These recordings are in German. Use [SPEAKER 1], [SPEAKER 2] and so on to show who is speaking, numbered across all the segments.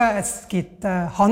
[SPEAKER 1] Es gibt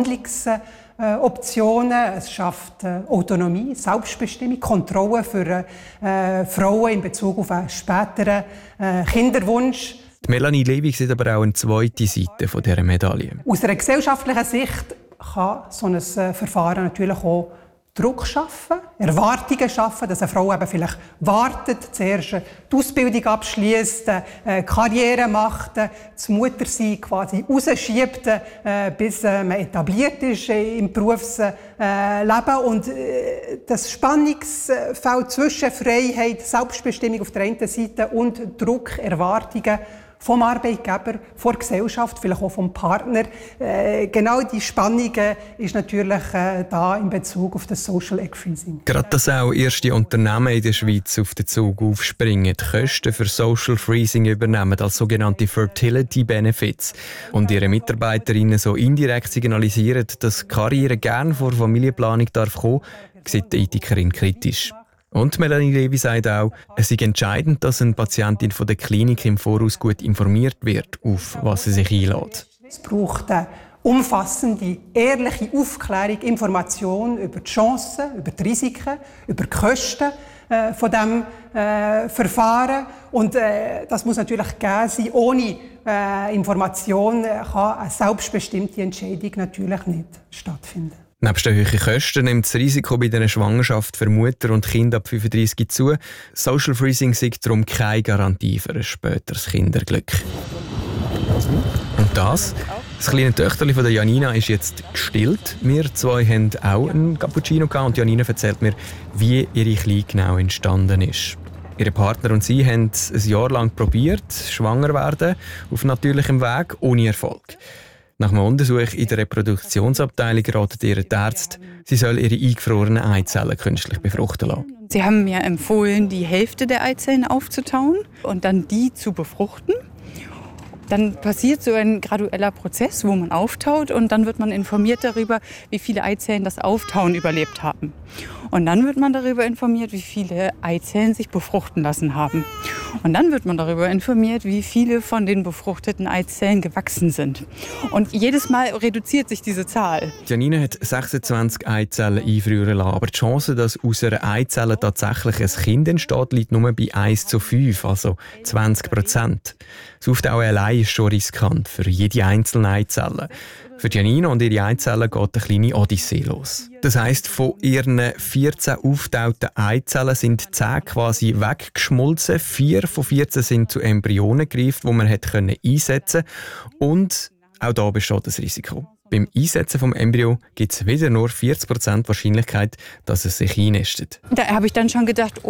[SPEAKER 1] Handlungsoptionen, es schafft Autonomie, Selbstbestimmung, Kontrolle für Frauen in Bezug auf einen späteren Kinderwunsch.
[SPEAKER 2] Melanie Levy sieht aber auch eine zweite Seite dieser Medaille.
[SPEAKER 1] Aus einer gesellschaftlichen Sicht kann so ein Verfahren natürlich auch Druck schaffen, Erwartungen schaffen, dass eine Frau eben vielleicht wartet, zuerst die Ausbildung abschließt, Karriere macht, das Muttersein quasi rausschiebt, bis man etabliert ist im Berufsleben. Und das Spannungsfeld zwischen Freiheit, Selbstbestimmung auf der einen Seite und Druck, Erwartungen vom Arbeitgeber, von der Gesellschaft, vielleicht auch vom Partner. Genau die Spannung ist natürlich da in Bezug auf das Social Egg Freezing.
[SPEAKER 2] Gerade dass auch erste Unternehmen in der Schweiz auf den Zug aufspringen, die Kosten für Social Freezing übernehmen als sogenannte Fertility Benefits und ihre Mitarbeiterinnen so indirekt signalisieren, dass Karriere gerne vor Familienplanung darf kommen, sieht die Ethikerin kritisch. Und Melanie Levy sagt auch, es ist entscheidend, dass eine Patientin von der Klinik im Voraus gut informiert wird, auf was sie sich einlässt.
[SPEAKER 1] Es braucht eine umfassende, ehrliche Aufklärung, Information über die Chancen, über die Risiken, über die Kosten von diesem Verfahren. Und das muss natürlich gegeben sein. Ohne Information kann eine selbstbestimmte Entscheidung natürlich nicht stattfinden.
[SPEAKER 2] Neben den hohen Kosten nimmt das Risiko bei der Schwangerschaft für Mutter und Kind ab 35 zu. Social Freezing ist darum keine Garantie für ein späteres Kinderglück. Und das kleine Töchterchen von der Janina ist jetzt gestillt. Wir zwei haben auch einen Cappuccino gehabt und Janina erzählt mir, wie ihre Kleine genau entstanden ist. Ihr Partner und sie haben ein Jahr lang probiert, schwanger werden, auf natürlichem Weg, ohne Erfolg. Nach einem Untersuch in der Reproduktionsabteilung raten ihr die Ärzte, sie soll ihre eingefrorenen Eizellen künstlich befruchten lassen.
[SPEAKER 3] Sie haben mir empfohlen, die Hälfte der Eizellen aufzutauen und dann die zu befruchten. Dann passiert so ein gradueller Prozess, wo man auftaut und dann wird man informiert darüber, wie viele Eizellen das Auftauen überlebt haben. Und dann wird man darüber informiert, wie viele Eizellen sich befruchten lassen haben. Und dann wird man darüber informiert, wie viele von den befruchteten Eizellen gewachsen sind. Und jedes Mal reduziert sich diese Zahl.
[SPEAKER 2] Janina hat 26 Eizellen einfrieren lassen, aber die Chance, dass aus einer Eizelle tatsächlich ein Kind entsteht, liegt nur bei 1:5, also 20%. Das Auftauen allein ist schon riskant für jede einzelne Eizelle. Für Janina und ihre Eizellen geht eine kleine Odyssee los. Das heisst, von ihren 14 aufgetauten Eizellen sind 10 quasi weggeschmolzen, 4 von 14 sind zu Embryonen gereift, die man einsetzen konnte. Und auch da besteht das Risiko. Beim Einsetzen des Embryo gibt es wieder nur 40% Wahrscheinlichkeit, dass es sich einnistet.
[SPEAKER 3] Da habe ich dann schon gedacht,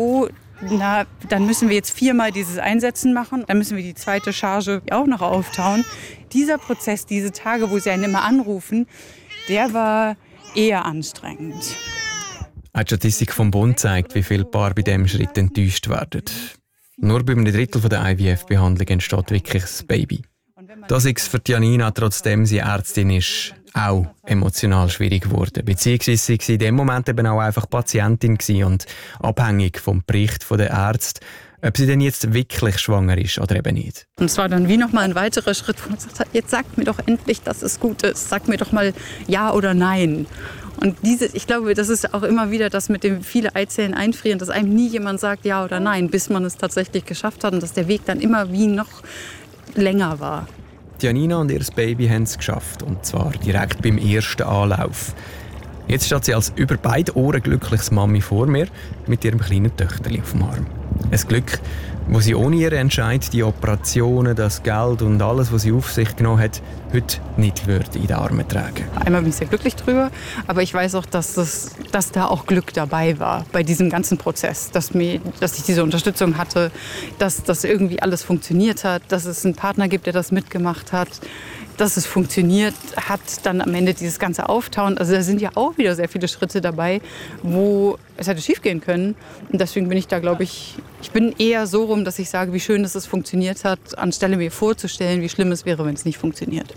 [SPEAKER 3] dann müssen wir jetzt 4-mal dieses Einsetzen machen. Dann müssen wir die zweite Charge auch noch auftauen. Dieser Prozess, diese Tage, wo sie einen immer anrufen, der war eher anstrengend.
[SPEAKER 2] Eine Statistik vom Bund zeigt, wie viele Paare bei diesem Schritt enttäuscht werden. Nur bei einem Drittel der IVF-Behandlung entsteht wirklich ein Baby. Das ist für Janina, trotzdem sie Ärztin ist, auch emotional schwierig geworden. Beziehungsweise sie war in dem Moment eben auch einfach Patientin und abhängig vom Bericht der Ärzte, ob sie denn jetzt wirklich schwanger ist oder eben nicht.
[SPEAKER 3] Und es war dann wie nochmal ein weiterer Schritt, wo man gesagt hat, jetzt sagt mir doch endlich, dass es gut ist. Sag mir doch mal ja oder nein. Und ich glaube, das ist auch immer wieder das mit dem viele Eizellen einfrieren, dass einem nie jemand sagt ja oder nein, bis man es tatsächlich geschafft hat und dass der Weg dann immer wie noch länger war.
[SPEAKER 2] Janina und ihr Baby haben es geschafft, und zwar direkt beim ersten Anlauf. Jetzt steht sie als über beide Ohren glückliches Mami vor mir mit ihrem kleinen Töchterchen auf dem Arm. Ein Glück, wo sie ohne ihren Entscheid die Operationen, das Geld und alles, was sie auf sich genommen hat, heute nicht würde in den Armen tragen.
[SPEAKER 3] Einmal bin ich sehr glücklich drüber, aber ich weiß auch, dass da auch Glück dabei war bei diesem ganzen Prozess, dass ich diese Unterstützung hatte, dass das irgendwie alles funktioniert hat, dass es einen Partner gibt, der das mitgemacht hat, dass es funktioniert hat, dann am Ende dieses ganze Auftauen. Also da sind ja auch wieder sehr viele Schritte dabei, wo es hätte schief gehen können. Und deswegen bin ich da, glaube ich bin eher so rum, dass ich sage, wie schön, dass es funktioniert hat, anstelle mir vorzustellen, wie schlimm es wäre, wenn es nicht funktioniert.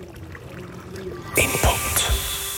[SPEAKER 2] Input.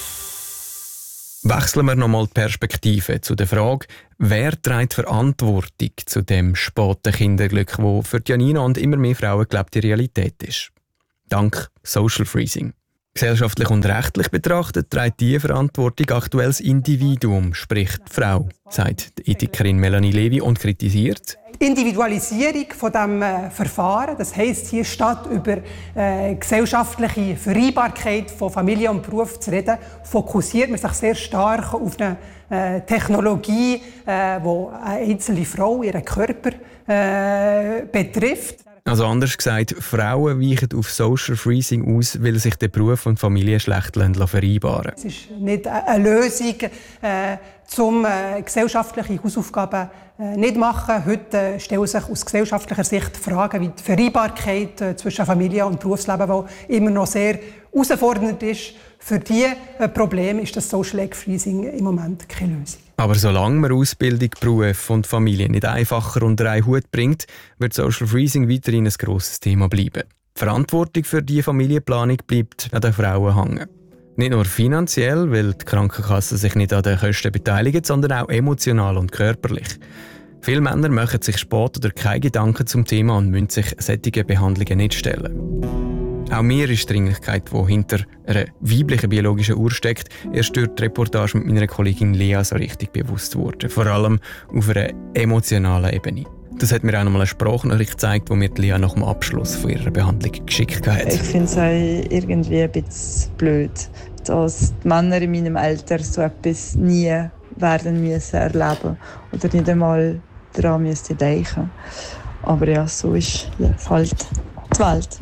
[SPEAKER 2] Wechseln wir nochmal die Perspektive zu der Frage, wer trägt Verantwortung zu dem späten Kinderglück, das für Janina und immer mehr Frauen gelebte Realität ist. Dank Social Freezing. Gesellschaftlich und rechtlich betrachtet trägt diese Verantwortung aktuell das Individuum, sprich die Frau, sagt die Ethikerin Melanie Levy und kritisiert:
[SPEAKER 1] Die Individualisierung von dem Verfahren, das heisst, hier statt über gesellschaftliche Vereinbarkeit von Familie und Beruf zu reden, fokussiert man sich sehr stark auf eine Technologie, die eine einzelne Frau, ihren Körper betrifft.
[SPEAKER 2] Also anders gesagt, Frauen weichen auf Social Freezing aus, weil sich der Beruf und Familie schlecht vereinbaren lassen.
[SPEAKER 1] Es ist nicht eine Lösung, um gesellschaftliche Hausaufgaben nicht zu machen. Heute stellen sich aus gesellschaftlicher Sicht Fragen wie die Vereinbarkeit zwischen Familie und Berufsleben, die immer noch sehr herausfordernd ist. Für diese Probleme ist das Social Egg Freezing im Moment keine Lösung. Aber
[SPEAKER 2] solange man Ausbildung, Beruf und Familie nicht einfacher unter einen Hut bringt, wird Social Freezing weiterhin ein grosses Thema bleiben. Die Verantwortung für diese Familienplanung bleibt an den Frauen hängen. Nicht nur finanziell, weil die Krankenkassen sich nicht an den Kosten beteiligen, sondern auch emotional und körperlich. Viele Männer machen sich spät oder keine Gedanken zum Thema und müssen sich solche Behandlungen nicht stellen. Auch mir ist die Dringlichkeit, die hinter einer weiblichen biologischen Uhr steckt, erst durch die Reportage mit meiner Kollegin Lea so richtig bewusst geworden. Vor allem auf einer emotionalen Ebene. Das hat mir auch noch mal eine Sprachnachricht gezeigt, die mir Lea nach dem Abschluss von ihrer Behandlung geschickt hat.
[SPEAKER 4] Ich finde es auch irgendwie ein bisschen blöd, dass die Männer in meinem Alter so etwas nie werden müssen erleben oder nicht einmal daran müssen denken. Aber ja, so ist halt die Welt.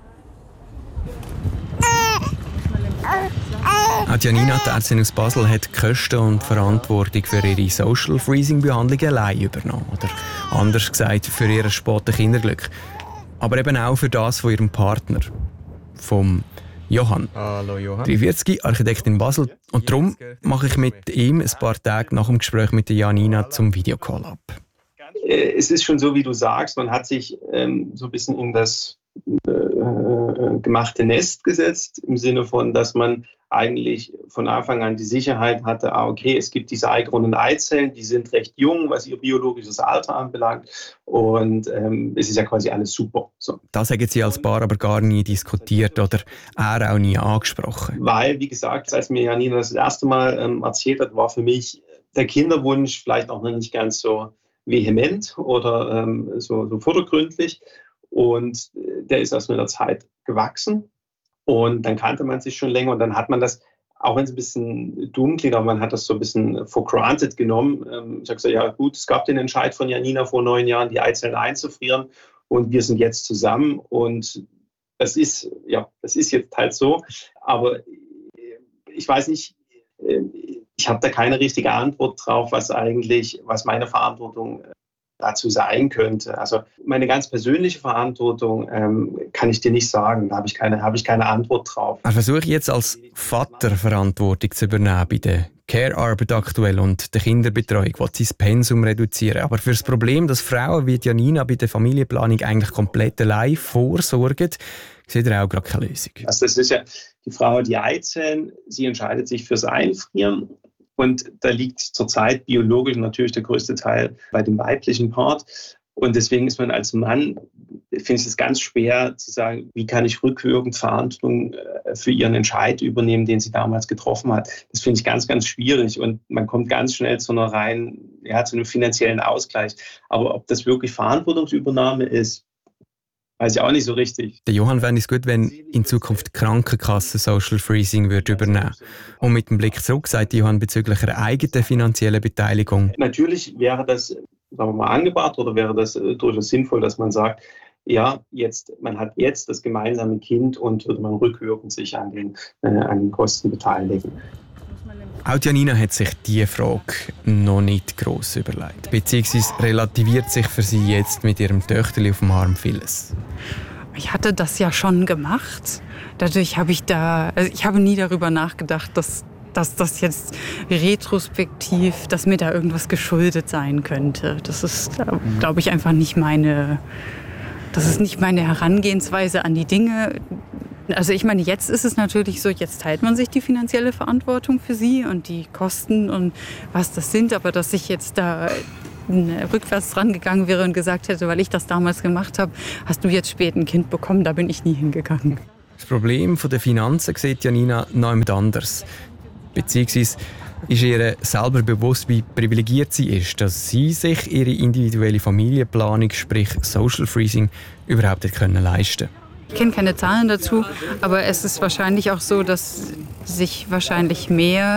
[SPEAKER 2] Auch Janina, die Ärztin aus Basel, hat die Kosten und die Verantwortung für ihre Social Freezing-Behandlung allein übernommen. Oder anders gesagt, für ihr spätes Kinderglück. Aber eben auch für das von ihrem Partner, vom Johann.
[SPEAKER 5] Hallo Johann.
[SPEAKER 2] 43, Architekt in Basel. Und darum mache ich mit ihm ein paar Tage nach dem Gespräch mit der Janina zum Videocall ab.
[SPEAKER 5] Es ist schon so, wie du sagst, man hat sich so ein bisschen in das gemachte Nest gesetzt, im Sinne von, dass man eigentlich von Anfang an die Sicherheit hatte, okay, es gibt diese eigerunden Eizellen, die sind recht jung, was ihr biologisches Alter anbelangt, und es ist ja quasi alles super. So.
[SPEAKER 2] Das haben Sie als Paar aber gar nie diskutiert oder er auch nie angesprochen?
[SPEAKER 5] Weil, wie gesagt, als mir Janina das erste Mal erzählt hat, war für mich der Kinderwunsch vielleicht auch noch nicht ganz so vehement oder so vordergründlich. Und der ist aus einer Zeit gewachsen. Und dann kannte man sich schon länger. Und dann hat man das, auch wenn es ein bisschen dumm klingt, aber man hat das so ein bisschen for granted genommen. Ich habe gesagt, ja gut, es gab den Entscheid von Janina vor 9 Jahren, die Eizellen einzufrieren. Und wir sind jetzt zusammen. Und das ist jetzt halt so. Aber ich weiß nicht, ich habe da keine richtige Antwort drauf, was meine Verantwortung dazu sein könnte. Also meine ganz persönliche Verantwortung kann ich dir nicht sagen. Da habe ich keine Antwort drauf.
[SPEAKER 2] Ich versuche jetzt als Vater Verantwortung zu übernehmen bei der Care-Arbeit aktuell und der Kinderbetreuung, will sein Pensum reduzieren. Aber für das Problem, dass Frauen wie Janina bei der Familienplanung eigentlich komplett allein vorsorgen, sieht er auch gerade keine Lösung.
[SPEAKER 5] Also das ist ja die Frau, die Eizellen, sie entscheidet sich fürs Einfrieren. Und da liegt zurzeit biologisch natürlich der größte Teil bei dem weiblichen Part. Und deswegen ist man als Mann, finde ich es ganz schwer zu sagen, wie kann ich rückwirkend Verantwortung für ihren Entscheid übernehmen, den sie damals getroffen hat. Das finde ich ganz, ganz schwierig. Und man kommt ganz schnell zu einem finanziellen Ausgleich. Aber ob das wirklich Verantwortungsübernahme ist, weiß ich auch nicht so richtig.
[SPEAKER 2] Der Johann fände es gut, wenn in Zukunft die Krankenkasse Social Freezing übernehmen würde. Und mit dem Blick zurück sagt Johann bezüglich einer eigenen finanziellen Beteiligung.
[SPEAKER 5] Natürlich wäre das, sagen wir mal, angebracht oder wäre das durchaus sinnvoll, dass man sagt, ja, man hat jetzt das gemeinsame Kind und würde man rückwirkend sich an den Kosten beteiligen.
[SPEAKER 2] Auch Janina hat sich diese Frage noch nicht gross überlegt. Beziehungsweise relativiert sich für sie jetzt mit ihrem Töchterli auf dem Arm vieles.
[SPEAKER 3] Ich hatte das ja schon gemacht. Dadurch habe ich nie darüber nachgedacht, dass das jetzt retrospektiv, dass mir da irgendwas geschuldet sein könnte. Das ist, glaube ich, einfach nicht das ist nicht meine Herangehensweise an die Dinge. Also ich meine, jetzt ist es natürlich so, jetzt teilt man sich die finanzielle Verantwortung für sie und die Kosten und was das sind. Aber dass ich jetzt da rückwärts dran gegangen wäre und gesagt hätte, weil ich das damals gemacht habe, hast du jetzt spät ein Kind bekommen, da bin ich nie hingegangen.
[SPEAKER 2] Das Problem der Finanzen sieht Janina noch jemand anders. Beziehungsweise ist ihr selber bewusst, wie privilegiert sie ist, dass sie sich ihre individuelle Familienplanung, sprich Social Freezing, überhaupt nicht leisten können.
[SPEAKER 3] Ich kenne keine Zahlen dazu, aber es ist wahrscheinlich auch so, dass sich wahrscheinlich mehr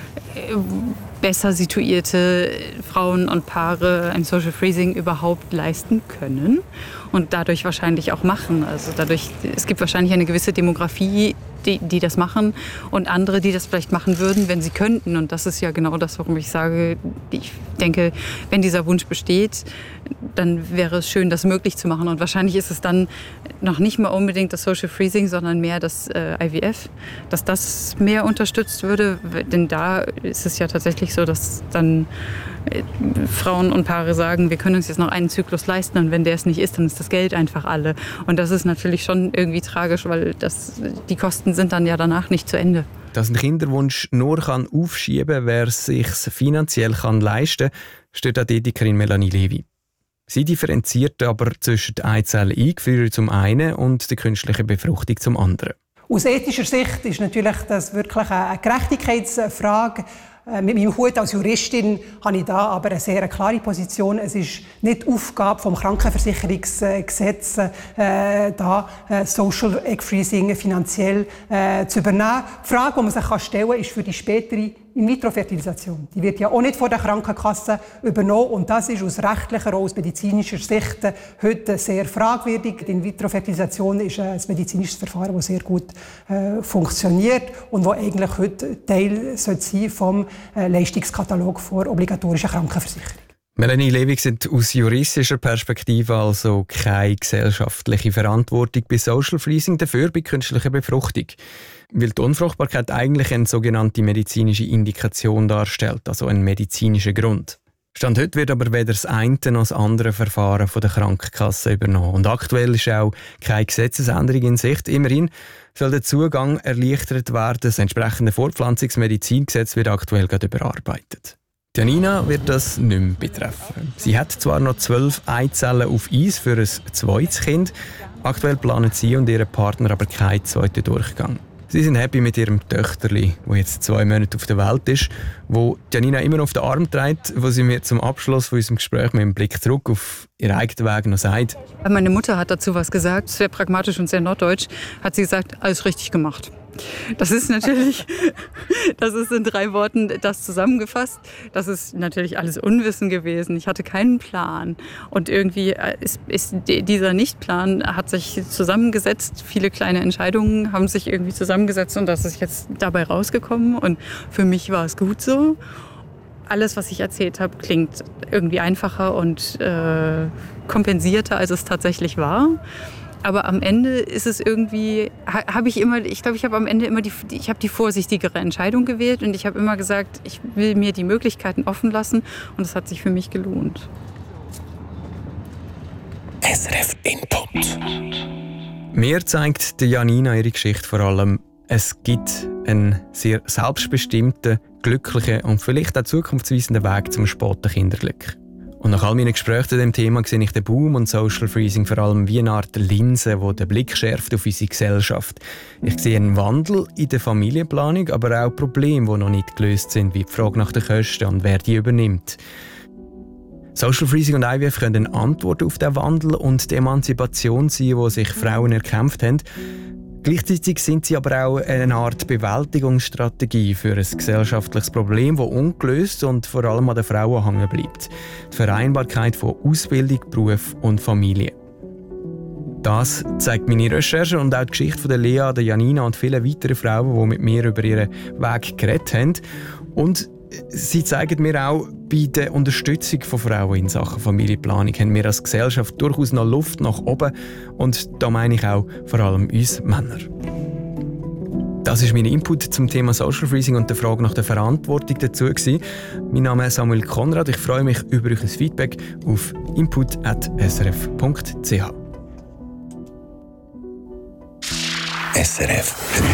[SPEAKER 3] besser situierte Frauen und Paare ein Social Freezing überhaupt leisten können und dadurch wahrscheinlich auch machen. Also es gibt wahrscheinlich eine gewisse Demografie, die das machen und andere, die das vielleicht machen würden, wenn sie könnten. Und das ist ja genau das, warum ich sage, ich denke, wenn dieser Wunsch besteht, dann wäre es schön, das möglich zu machen. Und wahrscheinlich ist es dann noch nicht mal unbedingt das Social Freezing, sondern mehr das IVF, dass das mehr unterstützt würde. Denn da ist es ja tatsächlich so, dass dann Frauen und Paare sagen, wir können uns jetzt noch einen Zyklus leisten und wenn der es nicht ist, dann ist das Geld einfach alle. Und das ist natürlich schon irgendwie tragisch, weil die Kosten sind dann ja danach nicht zu Ende.
[SPEAKER 2] Dass ein Kinderwunsch nur aufschieben kann, wer es sich finanziell leisten kann, steht auch die Ethikerin Melanie Levy. Sie differenziert aber zwischen der Eizellen-Eingeführung zum einen und der künstlichen Befruchtung zum anderen.
[SPEAKER 1] Aus ethischer Sicht ist natürlich das wirklich eine Gerechtigkeitsfrage. Mit meinem Hut als Juristin habe ich da aber eine sehr klare Position. Es ist nicht Aufgabe vom Krankenversicherungsgesetz, Social Egg Freezing finanziell zu übernehmen. Die Frage, die man sich stellen kann, ist für die spätere In-vitro-Fertilisation. Die wird ja auch nicht von der Krankenkasse übernommen und das ist aus rechtlicher, auch aus medizinischer Sicht heute sehr fragwürdig. Die In-vitro-Fertilisation ist ein medizinisches Verfahren, das sehr gut funktioniert und das eigentlich heute Teil sein vom Leistungskatalog für obligatorische Krankenversicherung.
[SPEAKER 2] Melanie Levy sieht aus juristischer Perspektive also keine gesellschaftliche Verantwortung bei Social Freezing, dafür bei künstlicher Befruchtung. Weil die Unfruchtbarkeit eigentlich eine sogenannte medizinische Indikation darstellt, also einen medizinischen Grund. Stand heute wird aber weder das eine noch das andere Verfahren von der Krankenkasse übernommen. Und aktuell ist auch keine Gesetzesänderung in Sicht. Immerhin soll der Zugang erleichtert werden. Das entsprechende Fortpflanzungsmedizingesetz wird aktuell gerade überarbeitet. Janina wird das nicht mehr betreffen. Sie hat zwar noch 12 Eizellen auf Eis für ein zweites Kind. Aktuell planen sie und ihr Partner aber keinen zweiten Durchgang. Sie sind happy mit ihrem Töchterli, das jetzt 2 Monate auf der Welt ist, wo Janina immer noch auf den Arm trägt, wo sie mir zum Abschluss von unserem Gespräch mit dem Blick zurück auf ihren eigenen Weg noch sagt.
[SPEAKER 3] Meine Mutter hat dazu was gesagt, sehr pragmatisch und sehr norddeutsch, hat sie gesagt, alles richtig gemacht. Das ist natürlich, das ist in 3 Worten das zusammengefasst. Das ist natürlich alles Unwissen gewesen. Ich hatte keinen Plan. Und irgendwie ist dieser Nichtplan hat sich zusammengesetzt. Viele kleine Entscheidungen haben sich irgendwie zusammengesetzt und das ist jetzt dabei rausgekommen. Und für mich war es gut so. Alles, was ich erzählt habe, klingt irgendwie einfacher und kompensierter, als es tatsächlich war. Aber am Ende ist es irgendwie, ich habe am Ende immer die vorsichtigere Entscheidung gewählt und ich habe immer gesagt, ich will mir die Möglichkeiten offen lassen und es hat sich für mich gelohnt.
[SPEAKER 6] SRF Input.
[SPEAKER 2] Mir zeigt Janina ihre Geschichte vor allem, es gibt einen sehr selbstbestimmten, glücklichen und vielleicht auch zukunftsweisenden Weg zum späten Kinderglück. Und nach all meinen Gesprächen zu dem Thema sehe ich den Boom und Social Freezing vor allem wie eine Art Linse, die den Blick schärft auf unsere Gesellschaft. Ich sehe einen Wandel in der Familienplanung, aber auch Probleme, die noch nicht gelöst sind, wie die Frage nach den Kosten und wer die übernimmt. Social Freezing und IVF können eine Antwort auf diesen Wandel und die Emanzipation sein, die sich Frauen erkämpft haben. Gleichzeitig sind sie aber auch eine Art Bewältigungsstrategie für ein gesellschaftliches Problem, das ungelöst und vor allem an den Frauen hängen bleibt. Die Vereinbarkeit von Ausbildung, Beruf und Familie. Das zeigt meine Recherche und auch die Geschichte von der Lea, der Janina und vielen weiteren Frauen, die mit mir über ihren Weg geredet haben. Und sie zeigen mir auch, bei der Unterstützung von Frauen in Sachen Familienplanung haben wir als Gesellschaft durchaus noch Luft nach oben und da meine ich auch vor allem uns Männer. Das ist mein Input zum Thema Social Freezing und der Frage nach der Verantwortung dazu gewesen. Mein Name ist Samuel Konrad. Ich freue mich über euer Feedback auf input@srf.ch.
[SPEAKER 6] SRF